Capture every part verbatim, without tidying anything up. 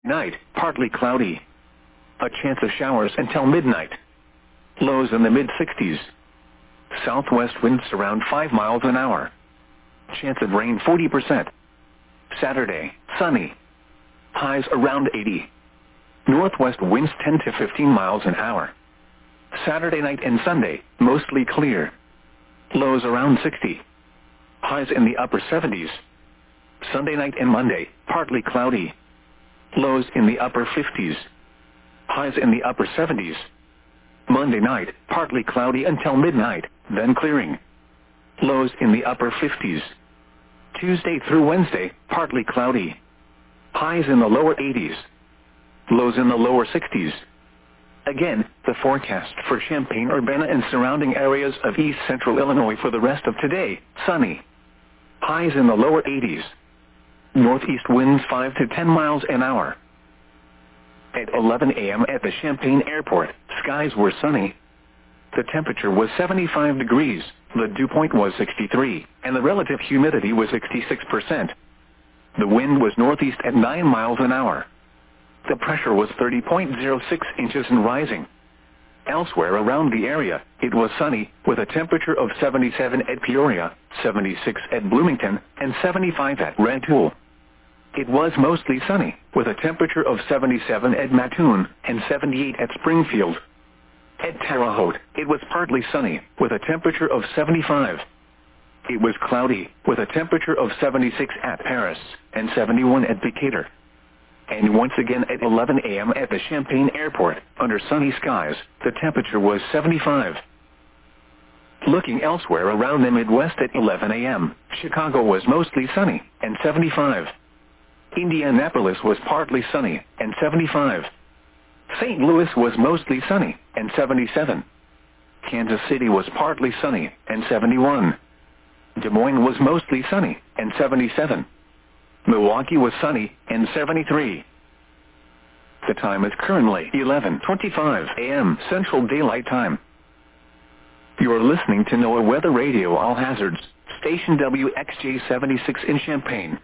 Night, partly cloudy. A chance of showers until midnight. Lows in the mid sixties. Southwest winds around five miles an hour. Chance of rain forty percent. Saturday, sunny. Highs around eighty. Northwest winds ten to fifteen miles an hour. Saturday night and Sunday, mostly clear. Lows around sixty. Highs in the upper seventies. Sunday night and Monday, partly cloudy. Lows in the upper fifties. Highs in the upper seventies. Monday night, partly cloudy until midnight, then clearing. Lows in the upper fifties. Tuesday through Wednesday, partly cloudy. Highs in the lower eighties. Lows in the lower sixties. Again, the forecast for Champaign-Urbana and surrounding areas of east central Illinois for the rest of today, sunny. Highs in the lower eighties. Northeast winds five to ten miles an hour. At eleven a m at the Champaign Airport, skies were sunny. The temperature was seventy-five degrees, the dew point was sixty-three, and the relative humidity was sixty-six percent. The wind was northeast at nine miles an hour. The pressure was thirty point zero six inches and rising. Elsewhere around the area, it was sunny, with a temperature of seventy-seven at Peoria, seventy-six at Bloomington, and seventy-five at Rantoul. It was mostly sunny, with a temperature of seventy-seven at Mattoon, and seventy-eight at Springfield. At Terre Haute, it was partly sunny, with a temperature of seventy-five. It was cloudy, with a temperature of seventy-six at Paris, and seventy-one at Decatur. And once again at eleven a m at the Champaign Airport, under sunny skies, the temperature was seventy-five. Looking elsewhere around the Midwest at eleven a m, Chicago was mostly sunny, and seventy-five. Indianapolis was partly sunny, and seventy-five. Saint Louis was mostly sunny, and seventy-seven. Kansas City was partly sunny, and seventy-one. Des Moines was mostly sunny, and seventy-seven. Milwaukee was sunny, and seventy-three. The time is currently eleven twenty-five a m Central Daylight Time. You are listening to NOAA Weather Radio All Hazards, station W X J seventy-six in Champaign.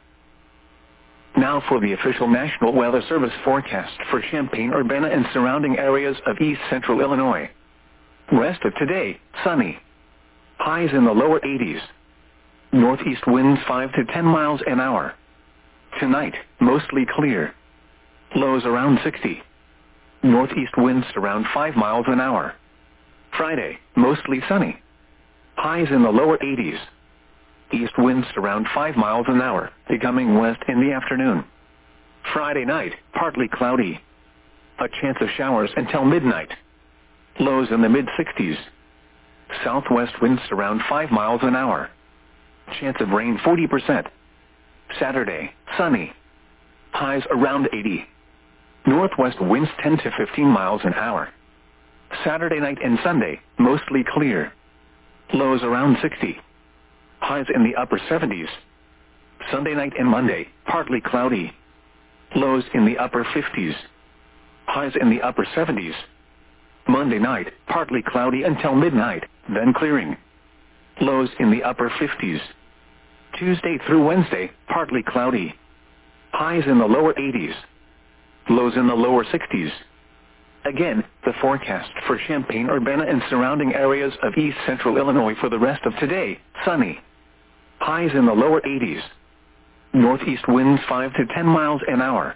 Now for the official National Weather Service forecast for Champaign-Urbana and surrounding areas of east central Illinois. Rest of today, sunny. Highs in the lower eighties. Northeast winds five to ten miles an hour. Tonight, mostly clear. Lows around sixty. Northeast winds around five miles an hour. Friday, mostly sunny. Highs in the lower eighties. East winds around five miles an hour, becoming west in the afternoon. Friday night, partly cloudy. A chance of showers until midnight. Lows in the mid sixties. Southwest winds around five miles an hour. Chance of rain forty percent. Saturday, sunny. Highs around eighty. Northwest winds ten to fifteen miles an hour. Saturday night and Sunday, mostly clear. Lows around sixty. Highs in the upper seventies. Sunday night and Monday, partly cloudy. Lows in the upper fifties. Highs in the upper seventies. Monday night, partly cloudy until midnight, then clearing. Lows in the upper fifties. Tuesday through Wednesday, partly cloudy. Highs in the lower eighties. Lows in the lower sixties. Again, the forecast for Champaign-Urbana and surrounding areas of east central Illinois for the rest of today, sunny. Highs in the lower eighties. Northeast winds five to ten miles an hour.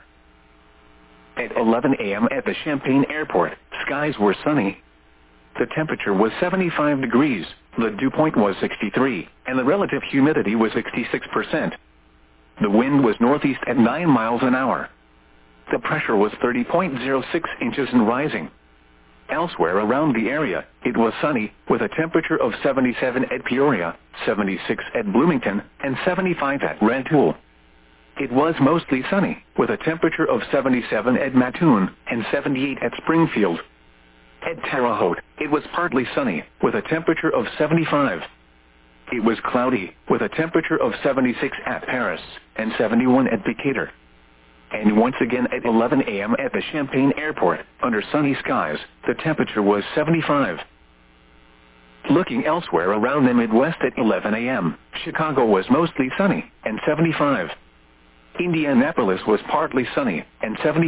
At eleven a m at the Champaign Airport, skies were sunny. The temperature was seventy-five degrees, the dew point was sixty-three, and the relative humidity was sixty-six percent. The wind was northeast at nine miles an hour. The pressure was thirty point zero six inches and rising. Elsewhere around the area, it was sunny, with a temperature of seventy-seven at Peoria, seventy-six at Bloomington, and seventy-five at Rantoul. It was mostly sunny, with a temperature of seventy-seven at Mattoon, and seventy-eight at Springfield. At Terre Haute, it was partly sunny, with a temperature of seventy-five. It was cloudy, with a temperature of seventy-six at Paris, and seventy-one at Decatur. And once again at eleven a m at the Champaign Airport, under sunny skies, the temperature was seventy-five. Looking elsewhere around the Midwest at eleven a m, Chicago was mostly sunny, and seventy-five. Indianapolis was partly sunny, and seventy.